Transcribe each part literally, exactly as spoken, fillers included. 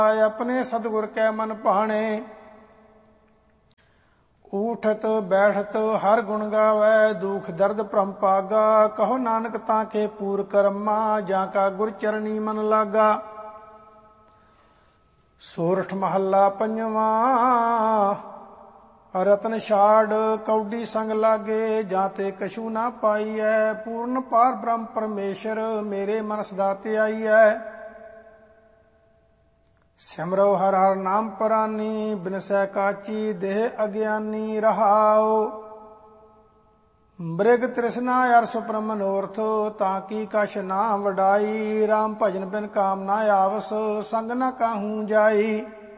अपने सतगुर कै मन भाणे। ऊठत बैठत हर गुण गावै, दुख दर्द भ्रम पागा। कहो नानक ताके पूर कर्मा, जाका गुर चरणी मन लागा। सोरठ महला पंजवा। रतन छाड़ कौडी संग लागे, जाते कछु ना पाईऐ। पूर्ण पार ब्रह्म परमेश्वर, मेरे मन सदा ध्याईऐ। सिमरो हर हर नाम परानी, बिनसै काची देह अज्ञानी। रहाओ मृग तृष्णा अर सुप्र मनोरथ, ताकी कछ ना वडाई। राम भजन बिन काम ना आवस, संग न काहू जाई।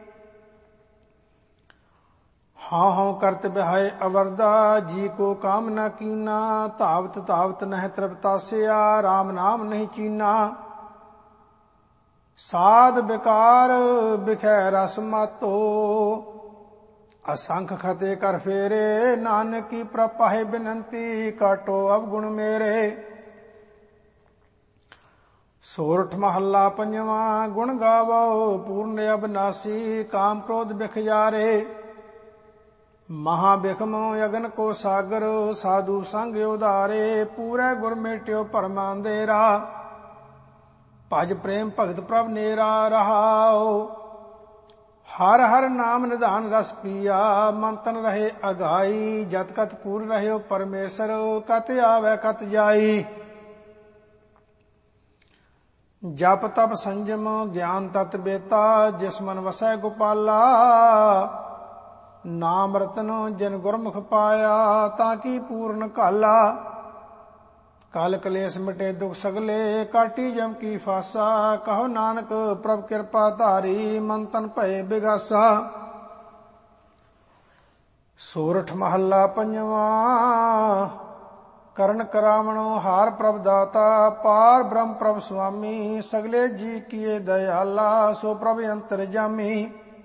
हाँ हाँ करत बिहाय अवरदा, जी को काम न कीना। धावत धावत नह तृप्तास्या, राम नाम नहीं चीना। साध विकार बिखै रस मातो, असंख खते कर फेरे। नानक की प्रपाहे बिनंती, काटो अवगुण मेरे। सोरठ महला पंजवा। गुण गावो पूर्ण अविनाशी, काम क्रोध बिख जारे। महाबिखम यगन को सागर, साधु संग उदारे। पूरे गुर मेट्यो परम अंधेरा, भज प्रेम भगत प्रभ नेरा। रहाओ हर हर नाम निधान रस पिया, मन तन रहे अघाई। जत कत पूर रहे परमेश्वर, कत आवे कत जाई। जप तप संजम ज्ञान तत बेता, जिस मन वसै गोपाला। नाम रतन जिन गुरमुख पाया, ताकि पूर्ण काला। काल कलेश मिटे दुख सगले, काटी जम की फासा। कहो नानक प्रभ कृपा धारी, मन तन भय बिगासा। सोरठ महला पंजवा। करण करावणो हार प्रभ दाता, पार ब्रह्म प्रभ स्वामी। सगले जी किए दयाला, सो प्रभ अंतर जामी।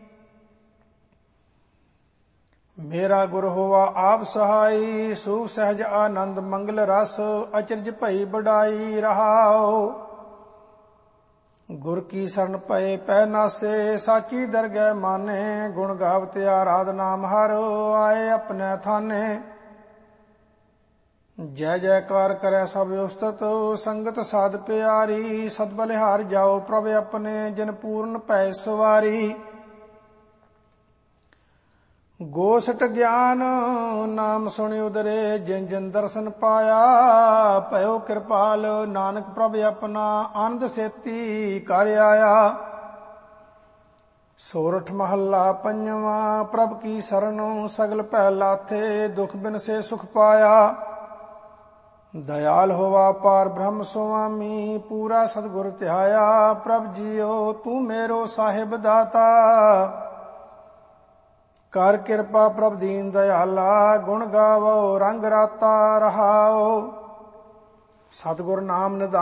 मेरा गुर होवा आप सहाई, सुख सहज आनंद मंगल रस। अचरज भई बड़ाई। रहाओ गुर की शरण पए पै नासे, साची दरगह माने। गुण गावत आराधना हर, आए अपने थाने। जय जयकार करे सब उस्तत, संगत साध प्यारी। सद बलिहार जाओ प्रभ अपने, जिन पूर्ण पै सवारी। गोसट ज्ञान नाम सुनि उदरे, जिन जिन दर्शन पाया। भयो कृपाल नानक प्रभ अपना, आनंद सेती कर आया। सोरठ महला पंजवा। प्रभ की शरण सगल पै लाथे, दुख बिन से सुख पाया। दयाल होवा पार ब्रह्म स्वामी, पूरा सतगुर ध्याया। प्रभ जियो तू मेरो साहिब दाता, कर कृपा प्रभ दीन दयाला। गुण गावो रंग राता। रहाओ सतगुर नाम निधान